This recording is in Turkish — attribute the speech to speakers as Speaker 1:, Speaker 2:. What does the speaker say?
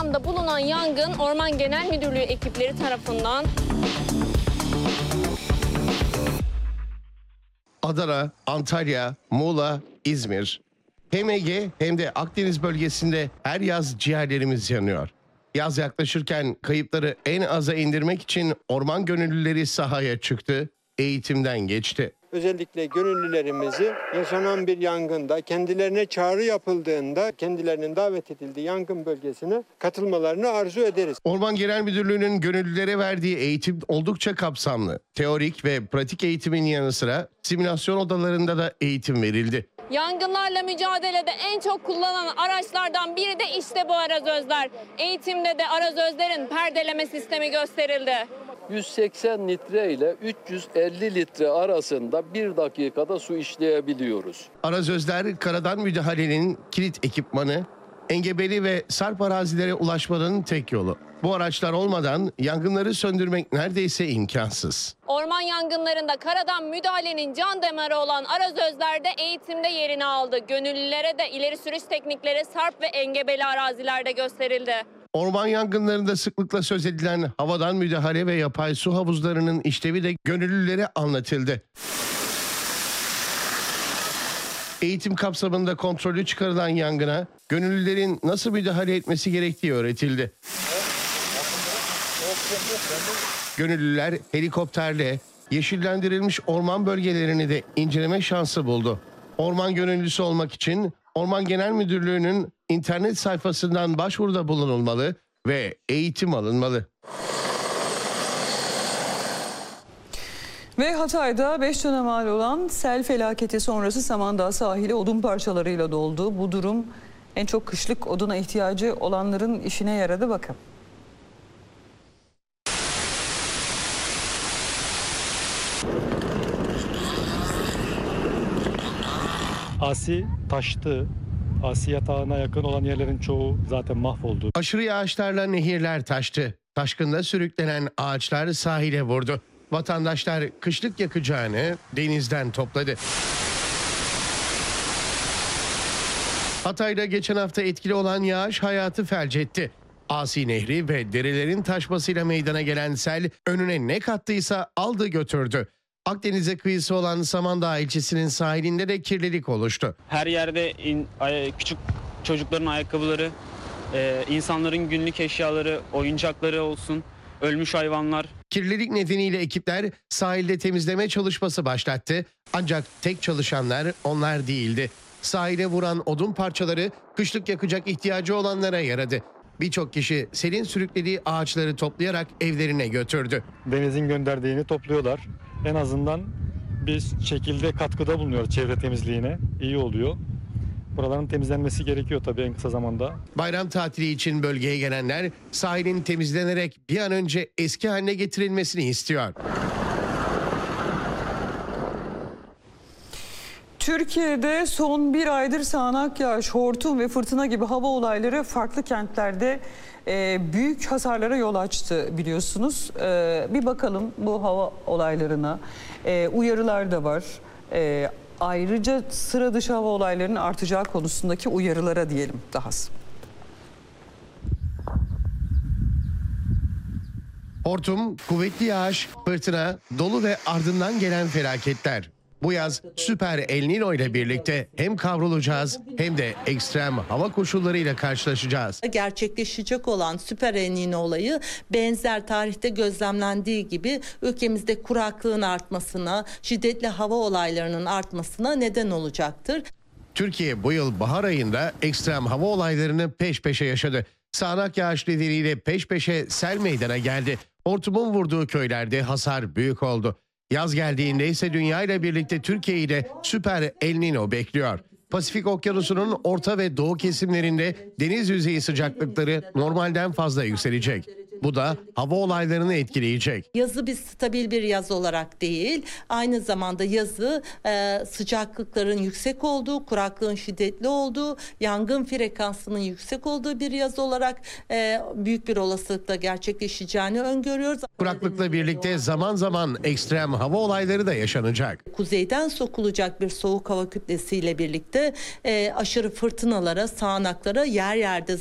Speaker 1: Adıyaman'da bulunan yangın Orman Genel Müdürlüğü ekipleri tarafından
Speaker 2: Adana, Antalya, Muğla, İzmir. Hem Ege hem de Akdeniz bölgesinde her yaz ciğerlerimiz yanıyor. Yaz yaklaşırken kayıpları en aza indirmek için orman gönüllüleri sahaya çıktı, eğitimden geçti.
Speaker 3: Özellikle gönüllülerimizi yaşanan bir yangında kendilerine çağrı yapıldığında kendilerinin davet edildiği yangın bölgesine katılmalarını arzu ederiz.
Speaker 2: Orman Genel Müdürlüğü'nün gönüllülere verdiği eğitim oldukça kapsamlı. Teorik ve pratik eğitimin yanı sıra simülasyon odalarında da eğitim verildi.
Speaker 1: yangınlarla mücadelede en çok kullanılan araçlardan biri de işte bu arazözler. Eğitimde de arazözlerin perdeleme sistemi gösterildi.
Speaker 4: 180 litre ile 350 litre arasında 1 dakikada su işleyebiliyoruz.
Speaker 2: Arazözler karadan müdahalenin kilit ekipmanı, engebeli ve sarp arazilere ulaşmanın tek yolu. Bu araçlar olmadan yangınları söndürmek neredeyse imkansız.
Speaker 1: Orman yangınlarında karadan müdahalenin can damarı olan arazözler de eğitimde yerini aldı. Gönüllülere de ileri sürüş teknikleri sarp ve engebeli arazilerde gösterildi.
Speaker 2: Orman yangınlarında sıklıkla söz edilen havadan müdahale ve yapay su havuzlarının işlevi de gönüllülere anlatıldı. Eğitim kapsamında kontrolü çıkarılan yangına gönüllülerin nasıl müdahale etmesi gerektiği öğretildi. Gönüllüler helikopterle yeşillendirilmiş orman bölgelerini de inceleme şansı buldu. Orman gönüllüsü olmak için Orman Genel Müdürlüğü'nün internet sayfasından başvuruda bulunulmalı ve eğitim alınmalı.
Speaker 5: Ve Hatay'da 5 cana mal olan sel felaketi sonrası Samandağ sahili odun parçalarıyla doldu. Bu durum en çok kışlık oduna ihtiyacı olanların işine yaradı, bakın.
Speaker 6: Asi taştı. Asi yatağına yakın olan yerlerin çoğu zaten mahvoldu.
Speaker 2: Aşırı yağışlarla nehirler taştı. Taşkında sürüklenen ağaçlar sahile vurdu. Vatandaşlar kışlık yakacağını denizden topladı. Hatay'da geçen hafta etkili olan yağış hayatı felç etti. Asi Nehri ve derelerin taşmasıyla meydana gelen sel önüne ne kattıysa aldı götürdü. Akdeniz'e kıyısı olan Samandağ ilçesinin sahilinde de kirlilik oluştu.
Speaker 7: Her yerde küçük çocukların ayakkabıları, insanların günlük eşyaları, oyuncakları olsun, ölmüş hayvanlar.
Speaker 2: Kirlilik nedeniyle ekipler sahilde temizleme çalışması başlattı. Ancak tek çalışanlar onlar değildi. Sahile vuran odun parçaları kışlık yakacak ihtiyacı olanlara yaradı. Birçok kişi selin sürüklediği ağaçları toplayarak evlerine götürdü.
Speaker 6: Denizin gönderdiğini topluyorlar. En azından bir şekilde katkıda bulunuyor çevre temizliğine. İyi oluyor. Buraların temizlenmesi gerekiyor tabii en kısa zamanda.
Speaker 2: Bayram tatili için bölgeye gelenler sahilin temizlenerek bir an önce eski haline getirilmesini istiyor.
Speaker 5: Türkiye'de son bir aydır sağanak yağış, hortum ve fırtına gibi hava olayları farklı kentlerde büyük hasarlara yol açtı, biliyorsunuz. Bir bakalım bu hava olaylarına. Uyarılar da var. Ayrıca sıra dışı hava olaylarının artacağı konusundaki uyarılara diyelim dahası.
Speaker 2: Hortum, kuvvetli yağış, fırtına, dolu ve ardından gelen felaketler. Bu yaz Süper El Niño ile birlikte hem kavrulacağız hem de ekstrem hava koşullarıyla karşılaşacağız.
Speaker 8: Gerçekleşecek olan Süper El Niño olayı benzer tarihte gözlemlendiği gibi ülkemizde kuraklığın artmasına, şiddetli hava olaylarının artmasına neden olacaktır.
Speaker 2: Türkiye bu yıl bahar ayında ekstrem hava olaylarını peş peşe yaşadı. Sağanak yağış nedeniyle peş peşe sel meydana geldi. Hortumun vurduğu köylerde hasar büyük oldu. Yaz geldiğinde ise dünya ile birlikte Türkiye'yi de Süper El Niño bekliyor. Pasifik Okyanusu'nun orta ve doğu kesimlerinde deniz yüzeyi sıcaklıkları normalden fazla yükselecek. Bu da hava olaylarını etkileyecek.
Speaker 8: Yazı biz stabil bir yaz olarak değil, aynı zamanda yazı sıcaklıkların yüksek olduğu, kuraklığın şiddetli olduğu, yangın frekansının yüksek olduğu bir yaz olarak büyük bir olasılıkla gerçekleşeceğini öngörüyoruz.
Speaker 2: Kuraklıkla birlikte zaman zaman ekstrem hava olayları da yaşanacak.
Speaker 8: Kuzeyden sokulacak bir soğuk hava kütlesiyle birlikte aşırı fırtınalara, sağanaklara, yer yerde